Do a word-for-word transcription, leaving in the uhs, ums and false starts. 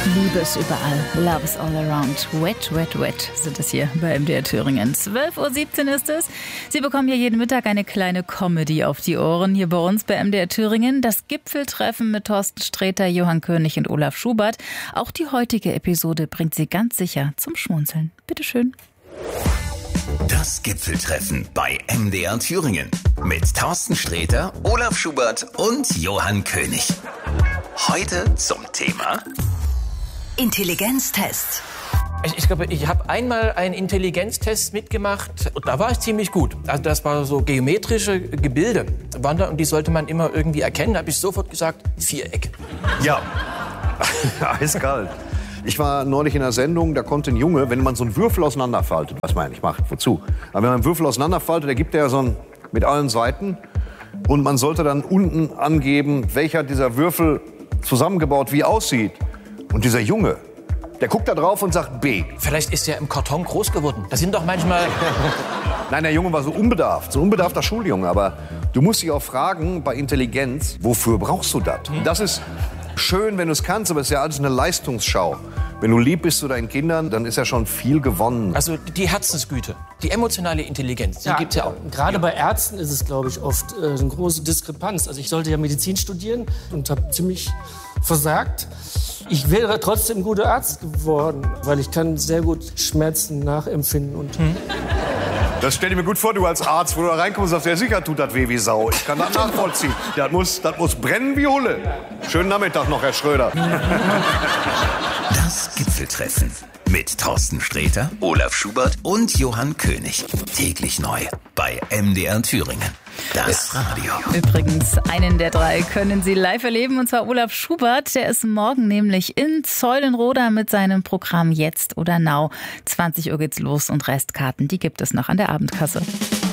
Liebe ist überall. Love is all around. Wet, wet, wet sind es hier bei M D R Thüringen. zwölf Uhr siebzehn ist es. Sie bekommen hier jeden Mittag eine kleine Comedy auf die Ohren. Hier bei uns bei M D R Thüringen. Das Gipfeltreffen mit Thorsten Sträter, Johann König und Olaf Schubert. Auch die heutige Episode bringt Sie ganz sicher zum Schmunzeln. Bitteschön. Das Gipfeltreffen bei M D R Thüringen. Mit Thorsten Sträter, Olaf Schubert und Johann König. Heute zum Thema Intelligenztest. Ich, ich glaube, ich habe einmal einen Intelligenztest mitgemacht und da war ich ziemlich gut. Also das war so geometrische Gebilde waren da und die sollte man immer irgendwie erkennen. Da habe ich sofort gesagt, Viereck. Ja, eiskalt. Ich war neulich in einer Sendung, da konnte ein Junge, wenn man so einen Würfel auseinanderfaltet, was man eigentlich macht, wozu? Aber wenn man einen Würfel auseinanderfaltet, der gibt ja so einen mit allen Seiten und man sollte dann unten angeben, welcher dieser Würfel zusammengebaut wie aussieht. Und dieser Junge, der guckt da drauf und sagt B. Vielleicht ist er im Karton groß geworden. Das sind doch manchmal... Nein, der Junge war so unbedarft, so ein unbedarfter Schuljunge. Aber du musst dich auch fragen, bei Intelligenz, wofür brauchst du das? Hm? Das ist schön, wenn du es kannst, aber es ist ja alles eine Leistungsschau. Wenn du lieb bist zu deinen Kindern, dann ist ja schon viel gewonnen. Also die Herzensgüte, die emotionale Intelligenz, die ja, gibt's ja auch. Gerade ja. bei Ärzten ist es, glaube ich, oft äh, eine große Diskrepanz. Also ich sollte ja Medizin studieren und habe ziemlich versagt. Ich wäre trotzdem ein guter Arzt geworden, weil ich kann sehr gut Schmerzen nachempfinden. Und hm. Das stell dir mir gut vor, du als Arzt, wo du da reinkommst und sagst, ja sicher tut das weh wie Sau. Ich kann das nachvollziehen. Das muss, das muss brennen wie Hulle. Schönen Nachmittag noch, Herr Schröder. Das Gipfeltreffen mit Thorsten Sträter, Olaf Schubert und Johann König. Täglich neu bei M D R Thüringen. Das Radio. Übrigens, einen der drei können Sie live erleben, und zwar Olaf Schubert. Der ist morgen nämlich in Zeulenroda mit seinem Programm Jetzt oder Now. zwanzig Uhr geht's los und Restkarten, die gibt es noch an der Abendkasse.